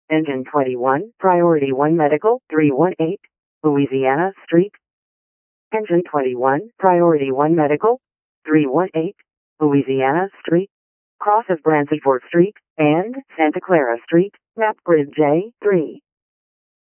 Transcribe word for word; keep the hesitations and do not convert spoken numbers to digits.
Engine twenty-one, Priority one Medical, three one eight, Louisiana Street. Engine twenty-one, Priority one Medical, three one eight, Louisiana Street. Cross of Bransford Street and Santa Clara Street, map grid J three.